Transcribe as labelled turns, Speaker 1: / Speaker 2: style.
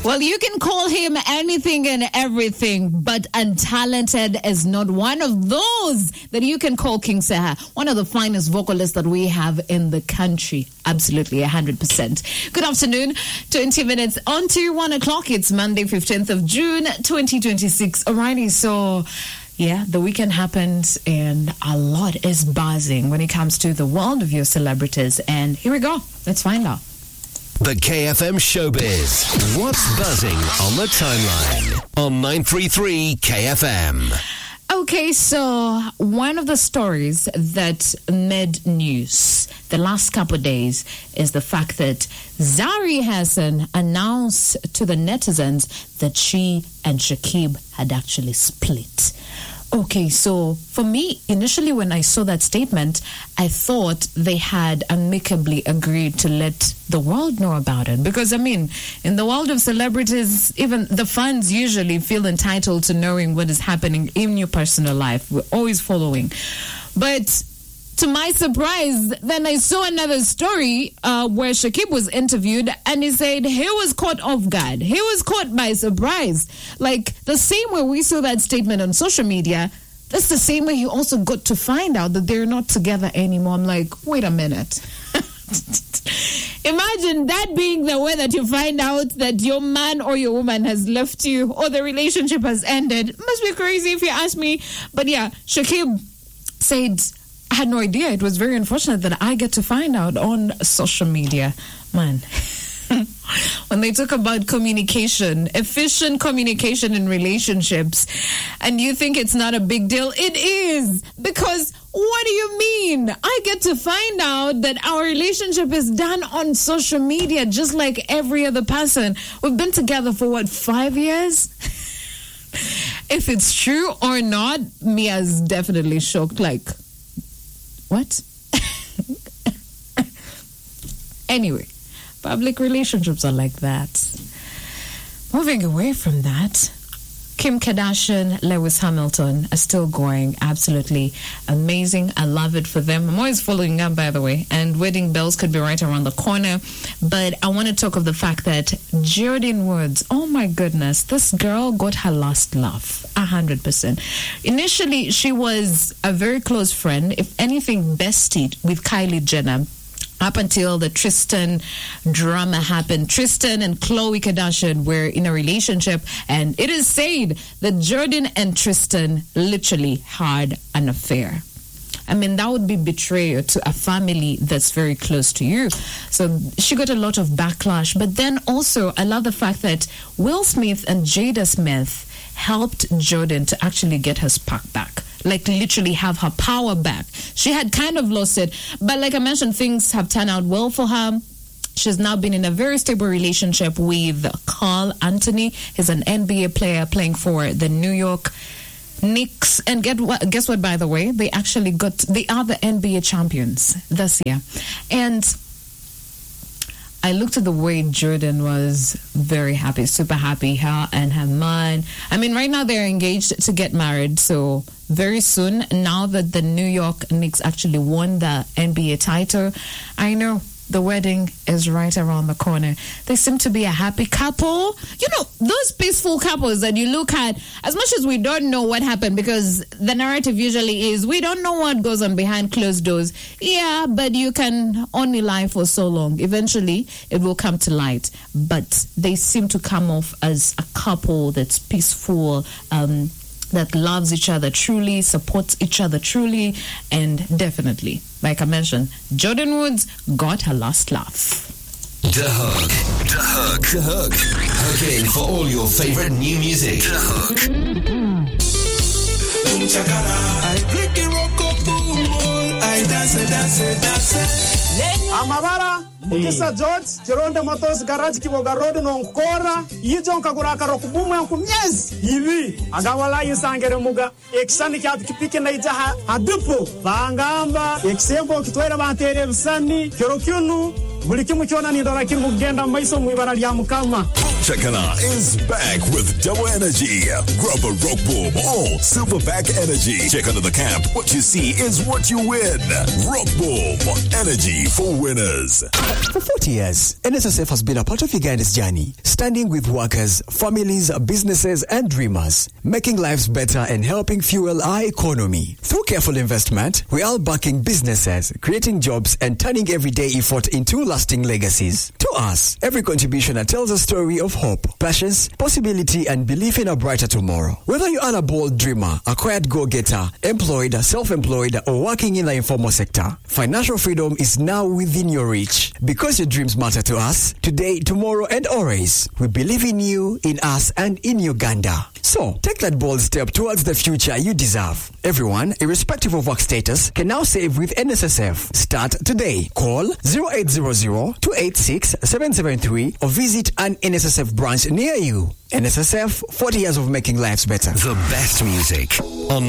Speaker 1: Well, you can call him anything and everything, but untalented is not one of those that you can call King Seha, one of the finest vocalists that we have in the country. Absolutely, 100%. Good afternoon, 20 minutes on to 1 o'clock. It's Monday, 15th of June, 2026. Alrighty, so... yeah, the weekend happened and a lot is buzzing when it comes to the world of your celebrities. And here we go. Let's find out.
Speaker 2: The KFM Showbiz. What's buzzing on the timeline on 933 KFM?
Speaker 1: Okay, so one of the stories that made news the last couple of days is the fact that Zari Hassan announced to the netizens that she and Shakib had actually split. Okay, so for me, initially when I saw that statement, I thought they had amicably agreed to let the world know about it. Because, I mean, in the world of celebrities, even the fans usually feel entitled to knowing what is happening in your personal life. We're always following. But to my surprise, then I saw another story where Shakib was interviewed and he said he was caught off guard. He was caught by surprise. Like the same way we saw that statement on social media, that's the same way he also got to find out that they're not together anymore. I'm like, wait a minute. Imagine that being the way that you find out that your man or your woman has left you or the relationship has ended. It must be crazy if you ask me. But yeah, Shakib said, I had no idea. It was very unfortunate that I get to find out on social media. Man, when they talk about communication, efficient communication in relationships, and you think it's not a big deal, it is. Because what do you mean? I get to find out that our relationship is done on social media just like every other person. We've been together for 5 years? If it's true or not, Mia's definitely shocked. Like, what? Anyway, public relationships are like that. Moving away from that, Kim Kardashian, Lewis Hamilton are still going. Absolutely amazing. I love it for them. I'm always following up, by the way, and wedding bells could be right around the corner. But I want to talk of the fact that Jordyn Woods, oh my goodness, this girl got her last laugh, 100%. Initially, she was a very close friend, if anything, bestie with Kylie Jenner. Up until the Tristan drama happened. Tristan and Khloe Kardashian were in a relationship, and it is said that Jordyn and Tristan literally had an affair. I mean, that would be betrayal to a family that's very close to you. So she got a lot of backlash. But then also, I love the fact that Will Smith and Jada Smith helped Jordyn to actually get her spark back. Like literally have her power back. She had kind of lost it. But like I mentioned, things have turned out well for her. She's now been in a very stable relationship with Carl Anthony. He's an NBA player playing for the New York Knicks. And guess what, by the way? They are the NBA champions this year. And I looked at the way Jordyn was very happy, super happy, her and her man. I mean, right now they're engaged to get married. So very soon, now that the New York Knicks actually won the NBA title, I know the wedding is right around the corner. They seem to be a happy couple. You know, those peaceful couples that you look at, as much as we don't know what happened, because the narrative usually is, we don't know what goes on behind closed doors. Yeah, but you can only lie for so long. Eventually, it will come to light. But they seem to come off as a couple that's peaceful, that loves each other truly, supports each other truly, and definitely, like I mentioned, Jordyn Woods got her last laugh.
Speaker 2: The Hook. Hook in for all your favorite new music. The Hook.
Speaker 3: I dance. Amabara, Ukisa George, Jeronde Motos Garage Kiboga Road no Nkora, Yijon Kaguraka Rokubumu yanku yes, hivi agawala yisangere muga eksani kya kipike na ijaha adupo bangamba eksembo kitwera bantere bisani kyokyunu buli kimu cyona ni ndora kirugenda maiso mu ibara lya mukama
Speaker 4: Shakana is back with double energy. Grab a rock boom or silverback energy. Check under the cap. What you see is what you win. Rock boom, energy for winners.
Speaker 5: For 40 years, NSSF has been a part of Uganda's journey, standing with workers, families, businesses, and dreamers, making lives better and helping fuel our economy. Through careful investment, we are backing businesses, creating jobs, and turning everyday effort into lasting legacies. To us, every contribution tells a story of hope, passion, possibility, and belief in a brighter tomorrow. Whether you are a bold dreamer, a quiet go-getter, employed, self-employed, or working in the informal sector, financial freedom is now within your reach. Because your dreams matter to us, today, tomorrow, and always, we believe in you, in us, and in Uganda. So, take that bold step towards the future you deserve. Everyone, irrespective of work status, can now save with NSSF. Start today. Call 0800-286-773 or visit an NSSF branch near you. NSSF, 40 years of making lives better.
Speaker 2: The best music on